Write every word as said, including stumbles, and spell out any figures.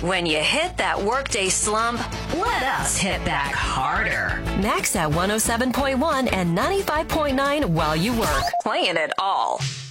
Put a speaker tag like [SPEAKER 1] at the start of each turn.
[SPEAKER 1] When you hit that workday slump, let us hit back harder. Max at one oh seven point one and ninety-five point nine while you work. Playing it all.